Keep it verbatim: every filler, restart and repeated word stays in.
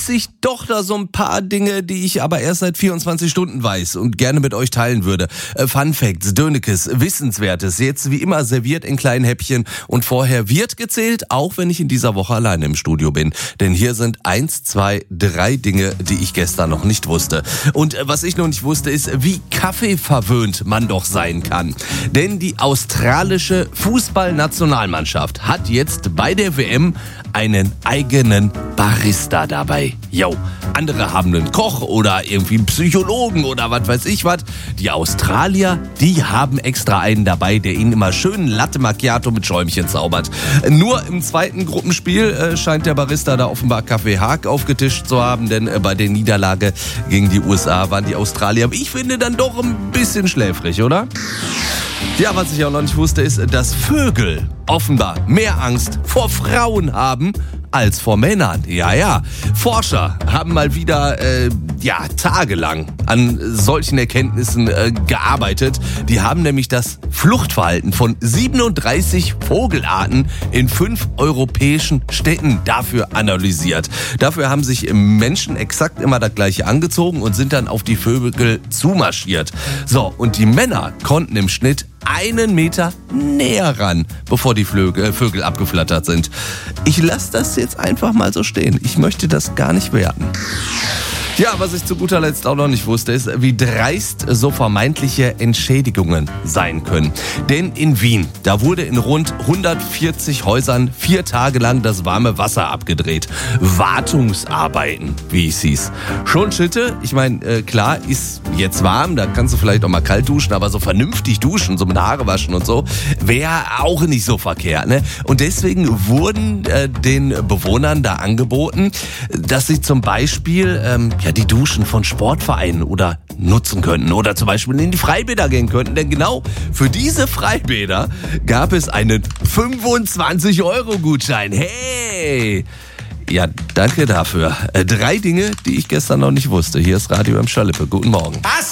weiß ich doch da so ein paar Dinge, die ich aber erst seit vierundzwanzig Stunden weiß und gerne mit euch teilen würde. Äh, Fun Facts, Dönekes, Wissenswertes, jetzt wie immer serviert in kleinen Häppchen und vorher wird gezählt, auch wenn ich in dieser Woche alleine im Studio bin. Denn hier sind eins, zwei, drei Dinge, die ich gestern noch nicht wusste. Und äh, was ich noch nicht wusste, ist, wie kaffeeverwöhnt man doch sein kann. Denn die australische Fußballnationalmannschaft hat jetzt bei der W M einen eigenen Barista dabei. Yo, andere haben einen Koch oder irgendwie einen Psychologen oder was weiß ich was. Die Australier, die haben extra einen dabei, der ihnen immer schön Latte Macchiato mit Schäumchen zaubert. Nur im zweiten Gruppenspiel äh, scheint der Barista da offenbar Kaffee Haag aufgetischt zu haben, denn äh, bei der Niederlage gegen die U S A waren die Australier, ich finde, dann doch ein bisschen schläfrig, oder? Ja, was ich auch noch nicht wusste, ist, dass Vögel offenbar mehr Angst vor Frauen haben als vor Männern. Ja, ja. Forscher haben mal wieder, äh, ja, tagelang an solchen Erkenntnissen äh, gearbeitet. Die haben nämlich das Fluchtverhalten von siebenunddreißig Vogelarten in fünf europäischen Städten dafür analysiert. Dafür haben sich Menschen exakt immer das Gleiche angezogen und sind dann auf die Vögel zumarschiert. So, und die Männer konnten im Schnitt einen Meter näher ran, bevor die Vögel, Vögel abgeflattert sind. Ich lasse das jetzt einfach mal so stehen. Ich möchte das gar nicht werten. Ja, was ich zu guter Letzt auch noch nicht wusste, ist, wie dreist so vermeintliche Entschädigungen sein können. Denn in Wien, da wurde in rund hundertvierzig Häusern vier Tage lang das warme Wasser abgedreht. Wartungsarbeiten, wie es hieß. Schon Schitte, ich meine, äh, klar, ist jetzt warm, da kannst du vielleicht auch mal kalt duschen, aber so vernünftig duschen, so mit Haare waschen und so, wäre auch nicht so verkehrt, ne? Und deswegen wurden äh, den Bewohnern da angeboten, dass sie zum Beispiel ähm, ja, die Duschen von Sportvereinen oder nutzen könnten oder zum Beispiel in die Freibäder gehen könnten. Denn genau für diese Freibäder gab es einen fünfundzwanzig Euro Gutschein. Hey! Ja, danke dafür. Äh, drei Dinge, die ich gestern noch nicht wusste. Hier ist Radio M. Schalippe. Guten Morgen. Was?